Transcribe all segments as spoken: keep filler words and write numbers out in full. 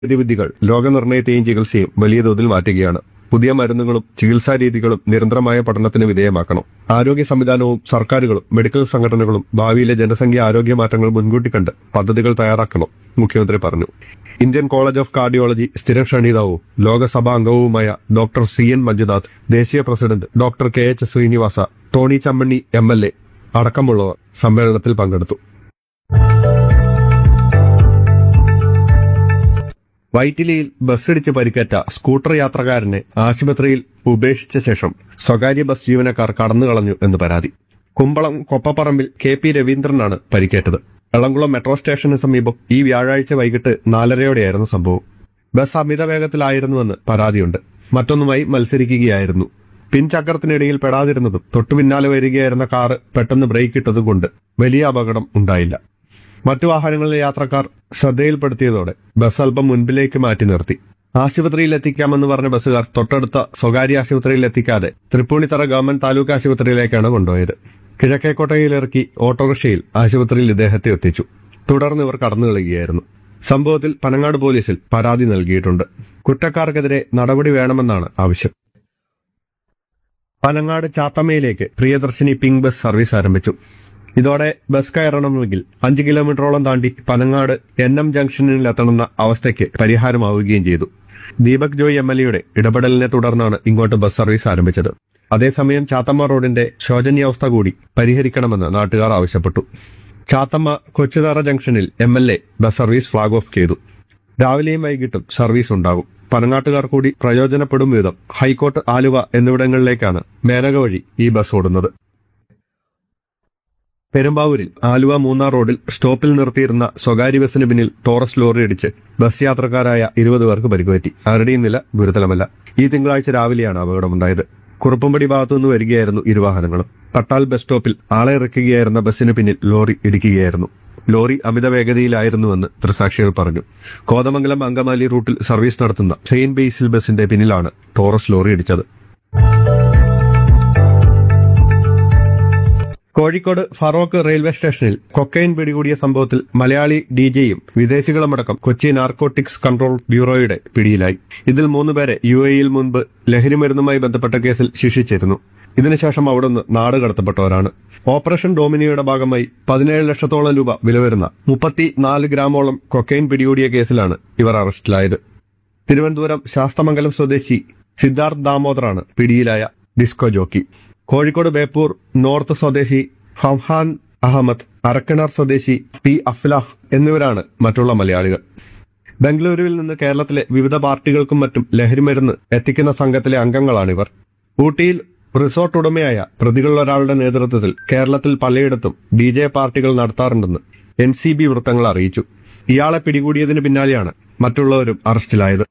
വിധികൾ രോഗനിർണയത്തെയും ചികിത്സയും വലിയ തോതിൽ മാറ്റുകയാണ്. പുതിയ മരുന്നുകളും ചികിത്സാ രീതികളും നിരന്തരമായ പഠനത്തിന് വിധേയമാക്കണം. ആരോഗ്യ സംവിധാനവും സർക്കാരുകളും മെഡിക്കൽ സംഘടനകളും ഭാവിയിലെ ജനസംഖ്യ ആരോഗ്യ മാറ്റങ്ങൾ മുൻകൂട്ടി കണ്ട് പദ്ധതികൾ തയ്യാറാക്കണം, മുഖ്യമന്ത്രി പറഞ്ഞു. ഇന്ത്യൻ കോളേജ് ഓഫ് കാർഡിയോളജി സ്ഥിരം ക്ഷണിതാവും ലോകസഭാ അംഗവുമായ ഡോക്ടർ സി എൻ മഞ്ജുനാഥ്, ദേശീയ president doctor K H Srinivasa, Tony ചമ്മണ്ണി M L A അടക്കമുള്ളവർ സമ്മേളനത്തിൽ പങ്കെടുത്തു. വൈറ്റിലിയിൽ ബസ്സിടിച്ച് പരിക്കേറ്റ സ്കൂട്ടർ യാത്രക്കാരനെ ആശുപത്രിയിൽ ഉപേക്ഷിച്ച ശേഷം സ്വകാര്യ ബസ് ജീവനക്കാർ കടന്നുകളഞ്ഞു എന്ന് പരാതി. കുമ്പളം കൊപ്പപ്പറമ്പിൽ കെ പി രവീന്ദ്രനാണ് പരിക്കേറ്റത്. എളംകുളം മെട്രോ സ്റ്റേഷന് സമീപം ഈ വ്യാഴാഴ്ച വൈകിട്ട് നാലരയോടെയായിരുന്നു സംഭവം. ബസ് അമിത വേഗത്തിലായിരുന്നുവെന്ന് പരാതിയുണ്ട്. മറ്റൊന്നുമായി മത്സരിക്കുകയായിരുന്നു. പിൻചക്രത്തിനിടയിൽ പെടാതിരുന്നതും തൊട്ടു പിന്നാലെ വരികയായിരുന്ന കാറ് പെട്ടെന്ന് ബ്രേക്ക് ഇട്ടതുകൊണ്ട് വലിയ അപകടം ഉണ്ടായില്ല. മറ്റു വാഹനങ്ങളിലെ യാത്രക്കാർ ശ്രദ്ധയിൽപ്പെടുത്തിയതോടെ ബസ് അല്പം മുൻപിലേക്ക് മാറ്റി നിർത്തി. ആശുപത്രിയിൽ എത്തിക്കാമെന്ന് പറഞ്ഞ ബസ്സുകാർ തൊട്ടടുത്ത സ്വകാര്യ ആശുപത്രിയിൽ എത്തിക്കാതെ തൃപ്പൂണിത്തറ ഗവൺമെന്റ് താലൂക്ക് ആശുപത്രിയിലേക്കാണ് കൊണ്ടുപോയത്. കിഴക്കേക്കോട്ടയിലിറക്കി ഓട്ടോറിക്ഷയിൽ ആശുപത്രിയിൽ ഇദ്ദേഹത്തെ എത്തിച്ചു. തുടർന്ന് ഇവർ കടന്നു കളയുകയായിരുന്നു. സംഭവത്തിൽ പനങ്ങാട് പോലീസിൽ പരാതി നൽകിയിട്ടുണ്ട്. കുറ്റക്കാർക്കെതിരെ നടപടി വേണമെന്നാണ് ആവശ്യം. Panangad ചാത്തമ്മയിലേക്ക് Priyadarshini pink bus service ആരംഭിച്ചു. ഇതോടെ ബസ് കയറണമെങ്കിൽ അഞ്ച് കിലോമീറ്ററോളം താണ്ടി പനങ്ങാട് എൻ എം ജംഗ്ഷനിൽ എത്തണമെന്ന അവസ്ഥയ്ക്ക് പരിഹാരമാവുകയും ചെയ്തു. ദീപക് ജോയ് എം എൽ എയുടെ ഇടപെടലിനെ തുടർന്നാണ് ഇങ്ങോട്ട് ബസ് സർവീസ് ആരംഭിച്ചത്. അതേസമയം ചാത്തമ്മ റോഡിന്റെ ശോചനീയാവസ്ഥ കൂടി പരിഹരിക്കണമെന്ന് നാട്ടുകാർ ആവശ്യപ്പെട്ടു. ചാത്തമ്മ കൊച്ചുതറ ജംഗ്ഷനിൽ M L A bus service flag off ചെയ്തു. രാവിലെയും വൈകിട്ടും സർവീസ് ഉണ്ടാകും. പനങ്ങാട്ടുകാർ കൂടി പ്രയോജനപ്പെടും വിധം ഹൈക്കോട്ട്, ആലുവ എന്നിവിടങ്ങളിലേക്കാണ് മേനക വഴി ഈ ബസ് ഓടുന്നത്. പെരുമ്പാവൂരിൽ ആലുവ മൂന്നാർ റോഡിൽ സ്റ്റോപ്പിൽ നിർത്തിയിരുന്ന സ്വകാര്യ ബസിന് പിന്നിൽ ടോറസ് ലോറി ഇടിച്ച് ബസ് യാത്രക്കാരായ ഇരുപത് പേർക്ക് പരിക്കുപറ്റി. ആരുടെയും നില ഗുരുതരമല്ല. ഈ തിങ്കളാഴ്ച രാവിലെയാണ് അപകടമുണ്ടായത്. കുറുപ്പമ്പടി ഭാഗത്തുനിന്ന് വരികയായിരുന്നു ഇരുവാഹനങ്ങളും. പട്ടാൽ ബസ് സ്റ്റോപ്പിൽ ആളെ ഇറക്കുകയായിരുന്ന ബസിന് പിന്നിൽ ലോറി ഇടിക്കുകയായിരുന്നു. ലോറി അമിത വേഗതയിലായിരുന്നുവെന്ന് ദൃക്സാക്ഷികൾ പറഞ്ഞു. കോതമംഗലം അങ്കമാലി റൂട്ടിൽ സർവീസ് നടത്തുന്ന സെയിന്റ് ബേസിൽ ബസിന്റെ പിന്നിലാണ് ടോറസ് ലോറി ഇടിച്ചത്. കോഴിക്കോട് ഫറോക്ക് റെയിൽവേ സ്റ്റേഷനിൽ കൊക്കൈൻ പിടികൂടിയ സംഭവത്തിൽ മലയാളി ഡിജെയും വിദേശികളുമടക്കം കൊച്ചി നാർക്കോട്ടിക്സ് കൺട്രോൾ ബ്യൂറോയുടെ പിടിയിലായി. ഇതിൽ മൂന്നുപേരെ യു എയിൽ മുൻപ് ലഹരിമരുന്നുമായി ബന്ധപ്പെട്ട കേസിൽ ശിക്ഷിച്ചിരുന്നു. ഇതിനുശേഷം അവിടുന്ന് നാട് കടത്തപ്പെട്ടവരാണ്. ഓപ്പറേഷൻ ഡോമിനിയുടെ ഭാഗമായി പതിനേഴ് ലക്ഷത്തോളം രൂപ വില വരുന്ന മുപ്പത്തിനാല് ഗ്രാമോളം കൊക്കൈൻ പിടികൂടിയ കേസിലാണ് ഇവർ അറസ്റ്റിലായത്. തിരുവനന്തപുരം ശാസ്തമംഗലം സ്വദേശി സിദ്ധാർത്ഥ് ദാമോദറാണ് പിടിയിലായ disco jockey. Kozhikode Beypore north സ്വദേശി ഫംഹാൻ അഹമ്മദ്, അരക്കിണർ സ്വദേശി പി അഫ്ലാഹ് എന്നിവരാണ് മറ്റുള്ള മലയാളികൾ. ബംഗളൂരുവിൽ നിന്ന് കേരളത്തിലെ വിവിധ പാർട്ടികൾക്കും മറ്റും ലഹരിമരുന്ന് എത്തിക്കുന്ന സംഘത്തിലെ അംഗങ്ങളാണിവർ. ഊട്ടിയിൽ റിസോർട്ട് ഉടമയായ പ്രതികളിലൊരാളുടെ നേതൃത്വത്തിൽ കേരളത്തിൽ പലയിടത്തും ഡി ജെ പാർട്ടികൾ നടത്താറുണ്ടെന്ന് എൻ സി ബി വൃത്തങ്ങൾ അറിയിച്ചു. ഇയാളെ പിടികൂടിയതിന് പിന്നാലെയാണ് മറ്റുള്ളവരും അറസ്റ്റിലായത്.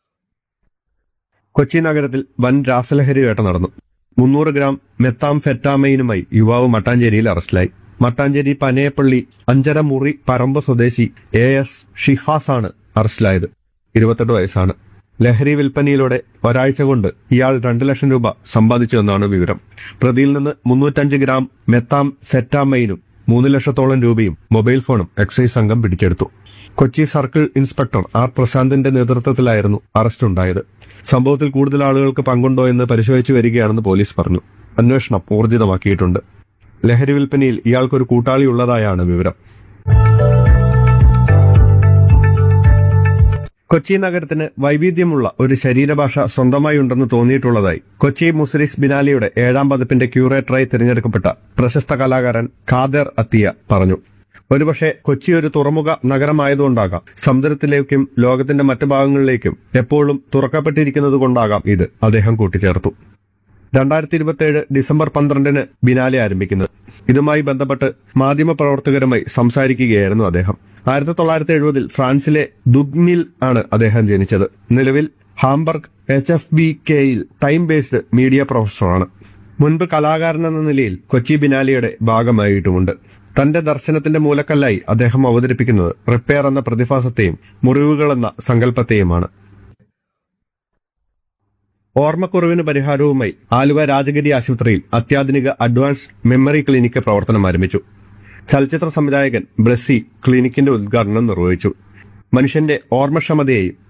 കൊച്ചി നഗരത്തിൽ വൻ രാസലഹരി വേട്ട നടന്നു. മുന്നൂറ് ഗ്രാം മെത്താംഫെറ്റാമൈനുമായി യുവാവ് മട്ടാഞ്ചേരിയിൽ അറസ്റ്റിലായി. മട്ടാഞ്ചേരി പനയപ്പള്ളി അഞ്ചര മുറി പറമ്പ് സ്വദേശി എ എസ് ഷിഹാസാണ് അറസ്റ്റിലായത്. ഇരുപത്തെട്ട് വയസ്സാണ്. ലഹരി വിൽപ്പനയിലൂടെ ഒരാഴ്ച കൊണ്ട് ഇയാൾ രണ്ടു ലക്ഷം രൂപ സമ്പാദിച്ചുവെന്നാണ് വിവരം. പ്രതിയിൽ നിന്ന് മുന്നൂറ്റഞ്ച് ഗ്രാം മെത്താംഫെറ്റാമൈനും മൂന്ന് ലക്ഷത്തോളം രൂപയും മൊബൈൽ ഫോണും എക്സൈസ് സംഘം പിടിച്ചെടുത്തു. കൊച്ചി സർക്കിൾ ഇൻസ്പെക്ടർ ആർ പ്രശാന്തിന്റെ നേതൃത്വത്തിലായിരുന്നു അറസ്റ്റ് ഉണ്ടായത്. സംഭവത്തിൽ കൂടുതൽ ആളുകൾക്ക് പങ്കുണ്ടോ എന്ന് പരിശോധിച്ചു വരികയാണെന്ന് പോലീസ് പറഞ്ഞു. അന്വേഷണം ഊർജിതമാക്കിയിട്ടുണ്ട്. ലഹരി വിൽപ്പനയിൽ ഇയാൾക്കൊരു കൂട്ടാളി ഉള്ളതായാണ് വിവരം. കൊച്ചി നഗരത്തിന് വൈവിധ്യമുള്ള ഒരു ശരീരഭാഷ സ്വന്തമായി ഉണ്ടെന്ന് തോന്നിയിട്ടുള്ളതായി കൊച്ചി മുസ്രിസ് ബിനാലിയുടെ ഏഴാം പതിപ്പിന്റെ ക്യൂറേറ്ററായി തിരഞ്ഞെടുക്കപ്പെട്ട പ്രശസ്ത കലാകാരൻ ഖാദർ അത്തിയ പറഞ്ഞു. ഒരുപക്ഷെ കൊച്ചി ഒരു തുറമുഖ നഗരമായതുകൊണ്ടാകാം, സമുദ്രത്തിലേക്കും ലോകത്തിന്റെ മറ്റു ഭാഗങ്ങളിലേക്കും എപ്പോഴും തുറക്കപ്പെട്ടിരിക്കുന്നത് കൊണ്ടാകാം ഇത്, അദ്ദേഹം കൂട്ടിച്ചേർത്തു. രണ്ടായിരത്തി ഇരുപത്തിയേഴ് ഡിസംബർ പന്ത്രണ്ടിന് ബിനാലെ ആരംഭിക്കുന്നത്. ഇതുമായി ബന്ധപ്പെട്ട് മാധ്യമപ്രവർത്തകരുമായി സംസാരിക്കുകയായിരുന്നു അദ്ദേഹം. ആയിരത്തി തൊള്ളായിരത്തി എഴുപതിൽ ഫ്രാൻസിലെ ദുഗ്നിൽ ആണ് അദ്ദേഹം ജനിച്ചത്. നിലവിൽ ഹാംബർഗ് എച്ച് എഫ് ബി കെയിൽ ടൈം ബേസ്ഡ് മീഡിയ പ്രൊഫസറാണ്. മുൻപ് കലാകാരനെന്ന നിലയിൽ കൊച്ചി ബിനാലിയുടെ ഭാഗമായിട്ടുമുണ്ട്. തന്റെ ദർശനത്തിന്റെ മൂലക്കല്ലായി അദ്ദേഹം അവതരിപ്പിക്കുന്നത് റിപ്പയർ എന്ന പ്രതിഭാസത്തെയും മുറിവുകൾ എന്ന സങ്കല്പത്തെയുമാണ്. ഓർമ്മക്കുറവിന് പരിഹാരവുമായി ആലുവ രാജഗിരി ആശുപത്രിയിൽ അത്യാധുനിക അഡ്വാൻസ് മെമ്മറി ക്ലിനിക്ക് പ്രവർത്തനം ആരംഭിച്ചു. ചലച്ചിത്ര സംവിധായകൻ ബ്ലസ്സി ക്ലിനിക്കിന്റെ ഉദ്ഘാടനം നിർവഹിച്ചു. മനുഷ്യന്റെ ഓർമ്മക്ഷമതയെയും